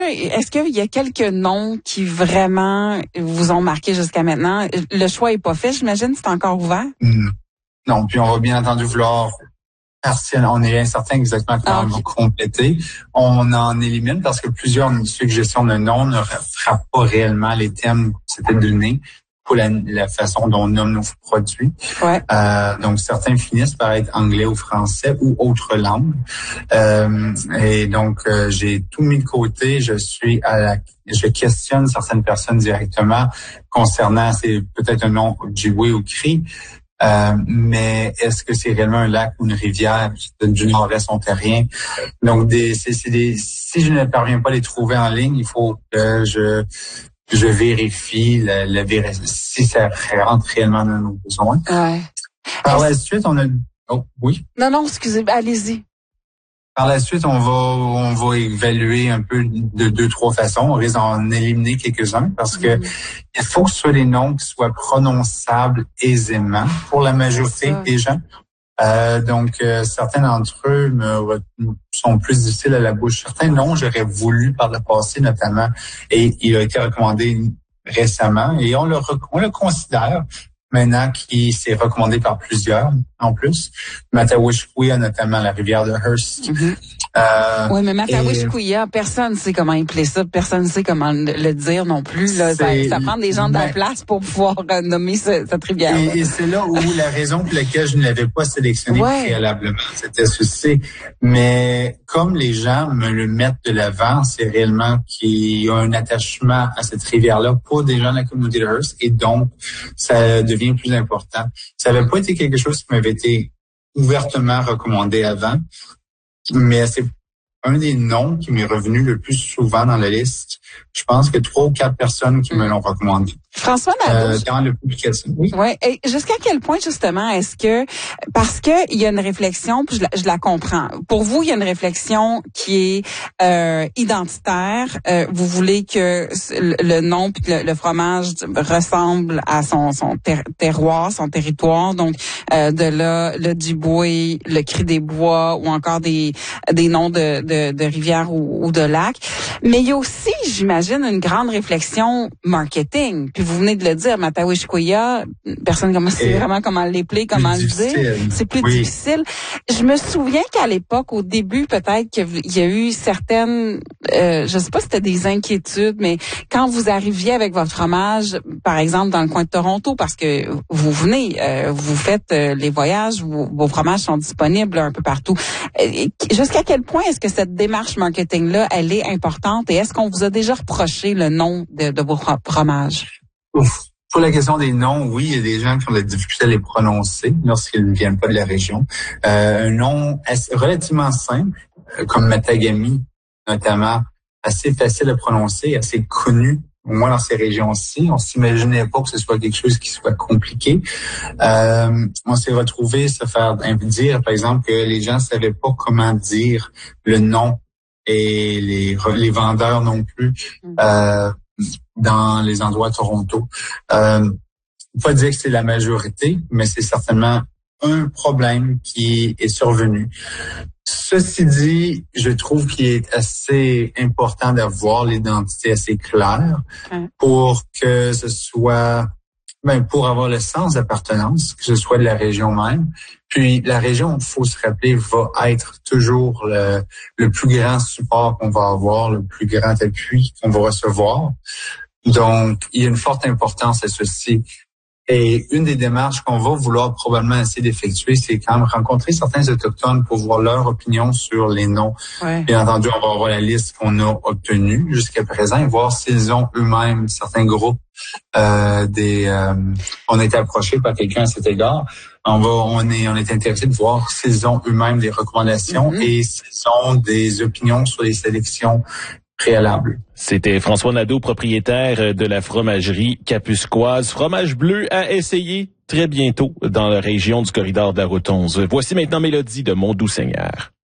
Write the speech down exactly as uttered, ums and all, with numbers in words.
est-ce qu'il y a quelques noms qui vraiment vous ont marqué jusqu'à maintenant? Le choix est pas fait, j'imagine, c'est encore ouvert? Mmh. Non, puis on va bien entendu vouloir partiel. On est incertain exactement comment Ah, on va okay. compléter. On en élimine parce que plusieurs suggestions de noms ne frappent pas réellement les thèmes qui s'étaient donnés pour la, la façon dont on nomme nos produits. Ouais. Euh, donc, certains finissent par être anglais ou français ou autre langue. Euh, et donc, euh, j'ai tout mis de côté. Je suis à la, je questionne certaines personnes directement concernant, c'est peut-être un nom Ojibwe ou Cri. Euh, mais est-ce que c'est réellement un lac ou une rivière du nord-est ontarien? Donc, des, c'est, c'est des, si je ne parviens pas à les trouver en ligne, il faut que je je vérifie la, la si ça rentre réellement dans nos besoins. Ouais. Par Est-ce... la suite, on a... Oh, oui? Non, non, excusez, allez-y. Par la suite, on va on va évaluer un peu de deux, trois façons. On risque d'en éliminer quelques-uns parce que mmh. il faut que ce soit des noms qui soient prononçables aisément pour la majorité des gens. Euh, donc, euh, certains d'entre eux me, sont plus difficiles à la bouche. Certains noms, j'aurais voulu par le passé notamment, et il a été recommandé récemment, et on le, on le considère maintenant qu'il s'est recommandé par plusieurs en plus. Matawishkuia, notamment la rivière de Hearst. Mm-hmm. Euh, oui, mais Matawishkuia, et... personne ne sait comment appeler ça, personne ne sait comment le dire non plus. Là. Ça, ça prend des gens de la place pour pouvoir euh, nommer ce, cette rivière. Et, et c'est là où la raison pour laquelle je ne l'avais pas sélectionné ouais. préalablement, c'était ceci. Mais comme les gens me le mettent de l'avant, c'est réellement qu'il y a un attachement à cette rivière-là pour des gens de la communauté de Hearst, et donc ça devient plus important. Ça n'avait pas été quelque chose qui m'avait été ouvertement recommandé avant, mais c'est un des noms qui m'est revenu le plus souvent dans la liste. Je pense que trois ou quatre personnes qui me l'ont recommandé. François Nadeau. Euh, dans le publication. Oui. Ouais. Et jusqu'à quel point, justement, est-ce que, parce que il y a une réflexion, puis je la, je la comprends. Pour vous, il y a une réflexion qui est euh, identitaire. Euh, vous voulez que le, le nom puis le, le fromage ressemble à son, son ter- terroir, son territoire. Donc, euh, de là, le Ojibwe, le Cri des Bois, ou encore des des noms de, de, de rivières ou, ou de lacs. Mais il y a aussi, j'imagine, une grande réflexion marketing. Puis vous venez de le dire, Matawishkuia, personne ne sait vraiment comment l'épeler, comment le dire. C'est plus oui. difficile. Je me souviens qu'à l'époque, au début, peut-être qu'il y a eu certaines, euh, je sais pas si c'était des inquiétudes, mais quand vous arriviez avec votre fromage, par exemple, dans le coin de Toronto, parce que vous venez, euh, vous faites euh, les voyages, vous, vos fromages sont disponibles un peu partout. Euh, jusqu'à quel point est-ce que cette démarche marketing-là, elle est importante, et est-ce qu'on vous a déjà reproché le nom de, de vos fromages? Ouf. Pour la question des noms, oui, il y a des gens qui ont de la difficulté à les prononcer lorsqu'ils ne viennent pas de la région. Euh, un nom assez, relativement simple, euh, comme Matagami, notamment, assez facile à prononcer, assez connu, au moins dans ces régions-ci. On s'imaginait pas que ce soit quelque chose qui soit compliqué. Euh, on s'est retrouvé se faire dire, par exemple, que les gens savaient pas comment dire le nom, et les, les vendeurs non plus. Euh, dans les endroits à Toronto. Euh, pas dire que c'est la majorité, mais c'est certainement un problème qui est survenu. Ceci dit, je trouve qu'il est assez important d'avoir l'identité assez claire okay. pour que ce soit, ben, pour avoir le sens d'appartenance, que ce soit de la région même. Puis la région, il faut se rappeler, va être toujours le, le plus grand support qu'on va avoir, le plus grand appui qu'on va recevoir. Donc, il y a une forte importance à ceci. Et une des démarches qu'on va vouloir probablement essayer d'effectuer, c'est quand même rencontrer certains Autochtones pour voir leur opinion sur les noms. Ouais. Bien entendu, on va avoir la liste qu'on a obtenue jusqu'à présent et voir s'ils ont eux-mêmes, certains groupes, euh, des, euh, on a été approché par quelqu'un à cet égard. On va, on est, on est intéressé de voir s'ils ont eux-mêmes des recommandations mm-hmm. et s'ils ont des opinions sur les sélections préalables. C'était François Nadeau, propriétaire de la fromagerie Capuscoise. Fromage bleu à essayer très bientôt dans la région du corridor de la Route onze. Voici maintenant Mélodie de Mon Doux Seigneur.